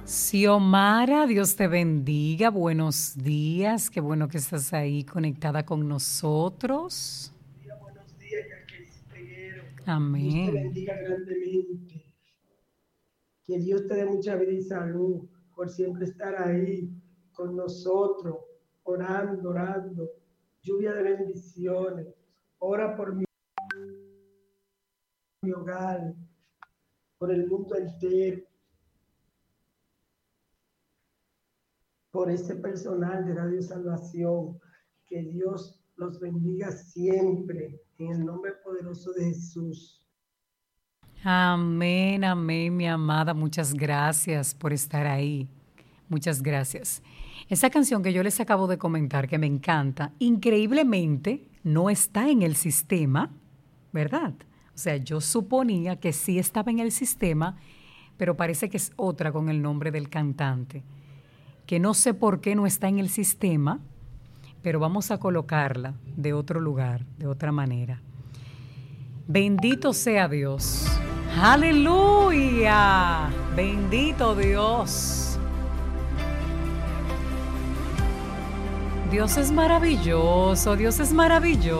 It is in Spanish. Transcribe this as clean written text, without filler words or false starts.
Xiomara, Dios te bendiga, buenos días, qué bueno que estás ahí conectada con nosotros. Buenos días, Jacqueline Peguero. Dios te Amén. bendiga grandemente. Que Dios te dé mucha vida y salud por siempre estar ahí con nosotros, orando, orando. Lluvia de bendiciones. Ora por mi hogar, por el mundo entero, por ese personal de Radio Salvación. Que Dios los bendiga siempre en el nombre poderoso de Jesús. Amén, amén, mi amada, muchas gracias por estar ahí. Muchas gracias. Esa canción que yo les acabo de comentar, que me encanta, increíblemente no está en el sistema, ¿verdad? O sea, yo suponía que sí estaba en el sistema, pero parece que es otra con el nombre del cantante, que no sé por qué no está en el sistema, pero vamos a colocarla de otro lugar, de otra manera. Bendito sea Dios. Aleluya. Bendito Dios. Dios es maravilloso, Dios es maravilloso.